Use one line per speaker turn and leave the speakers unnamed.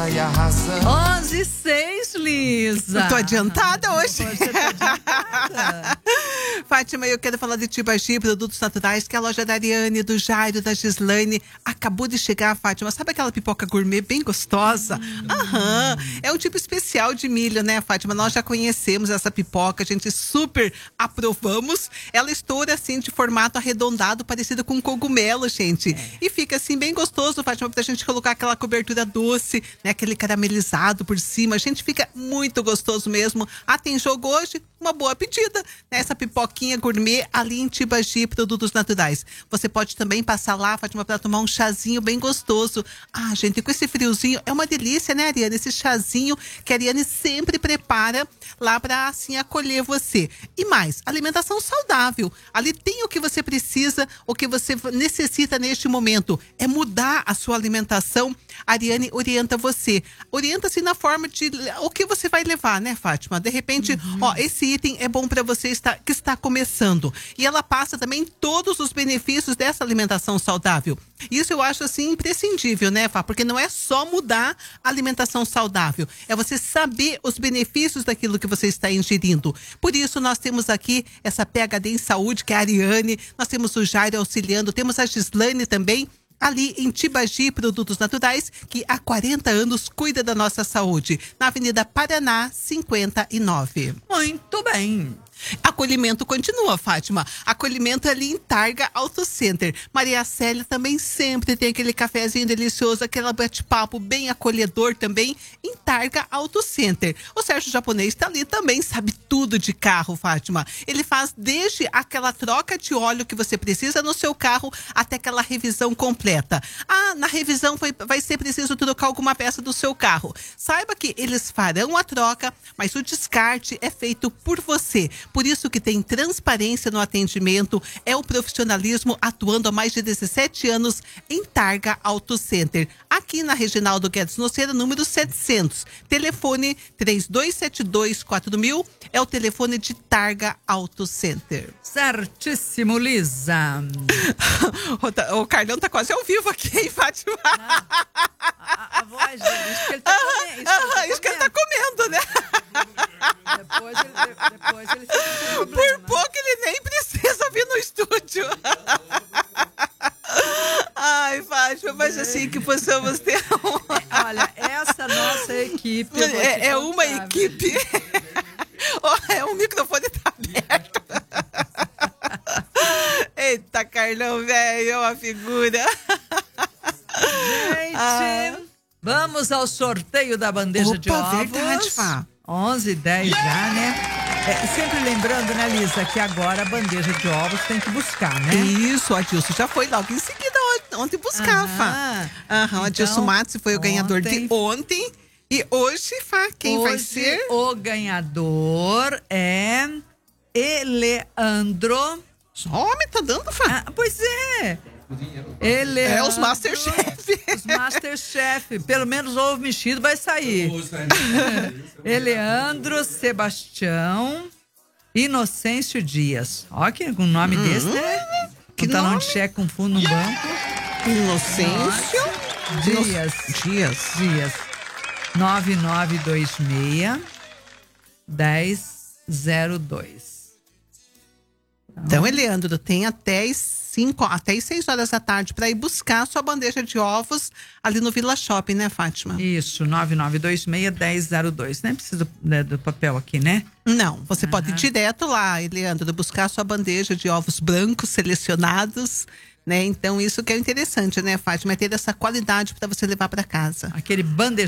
e a razão.
11:06, Lisa.
Eu tô adiantada hoje.
Você tá adiantada.
Fátima, eu quero falar de Tibagi, produtos naturais, que é a loja da Ariane, do Jairo, da Gislaine. Acabou de chegar, Fátima. Sabe aquela pipoca gourmet bem gostosa? Aham. É um tipo especial de milho, né, Fátima? Nós já conhecemos essa pipoca, a gente super aprovamos. Ela estoura assim de formato arredondado, parecido com um cogumelo, gente. E fica assim bem gostoso, Fátima, pra gente colocar aquela cobertura doce, né? Aquele caramelizado por cima. Gente, fica muito gostoso mesmo. Ah, tem jogo hoje? Uma boa pedida, né? Essa pipoquinha gourmet ali em Tibagi, produtos naturais. Você pode também passar lá, Fátima, para tomar um chazinho bem gostoso. Ah, gente, com esse friozinho, é uma delícia, né, Ariane? Esse chazinho que a Ariane sempre prepara lá para assim acolher você. E mais, alimentação saudável. Ali tem o que você precisa, o que você necessita neste momento. É mudar a sua alimentação. A Ariane orienta você. Orienta-se na forma de o que você vai levar, né, Fátima? De repente, ó, esse item é bom para você que está começando. E ela passa também todos os benefícios dessa alimentação saudável. Isso eu acho assim imprescindível, né, Fá? Porque não é só mudar a alimentação saudável, é você saber os benefícios daquilo que você está ingerindo. Por isso nós temos aqui essa PhD em saúde, que é a Ariane, nós temos o Jairo auxiliando, temos a Gislaine também, ali em Tibagi, produtos naturais, que há 40 anos cuida da nossa saúde. Na Avenida Paraná, 59.
Muito bem.
Acolhimento continua, Fátima. Acolhimento ali em Targa Auto Center. Maria Célia também sempre tem aquele cafezinho delicioso, aquele bate-papo bem acolhedor também em Targa Auto Center. O Sérgio Japonês está ali também, sabe tudo de carro, Fátima. Ele faz desde aquela troca de óleo que você precisa no seu carro até aquela revisão completa. Ah, na revisão vai ser preciso trocar alguma peça do seu carro. Saiba que eles farão a troca, mas o descarte é feito por você. Por isso que tem transparência no atendimento, é o profissionalismo atuando há mais de 17 anos em Targa Auto Center. Aqui na Reginaldo Guedes Noceira, número 700. Telefone 3272-4000 é o telefone de Targa Auto Center.
Certíssimo, Lisa.
O Carlão tá quase ao vivo aqui, hein, Fátima?
A voz dele, isso que ele tá comendo.
Isso que ele tá comendo, né?
Depois ele fica com problema.
Por pouco ele nem precisa vir no estúdio. Ai, Fátima, mas assim que possamos ter
Olha, essa nossa equipe...
É uma equipe. O microfone tá aberto. Eita, Carlão, velho, é uma figura.
Gente, vamos ao sorteio da bandeja de ovos.
Verdade, Fá.
11:10 já, né? Sempre lembrando, né, Lisa, que agora a bandeja de ovos tem que buscar, né?
Isso, o Adilson já foi logo em seguida ontem buscar, Fá. Então, o Adilson Matos foi o ganhador de ontem. E hoje, Fá, quem vai ser?
O ganhador é Eleandro.
Homem, tá dando, Fá.
Pois é. Eleandro,
é os Masterchef.
Os Masterchef. Pelo menos ovo mexido vai sair. Eleandro Sebastião Inocêncio Dias. Ó, que com um nome desse, né?
Que
talão
nome?
de cheque com fundo no banco.
Inocêncio
Dias. 9926-1002.
Então, Eleandro, tem até às 6 horas da tarde para ir buscar a sua bandeja de ovos ali no Vila Shopping, né, Fátima?
Isso, 9926-1002. Nem precisa do papel aqui, né?
Não, você pode ir direto lá, Eleandro, buscar a sua bandeja de ovos brancos selecionados, né? Então, isso que é interessante, né, Fátima? É ter essa qualidade para você levar para casa.
Aquele bandeja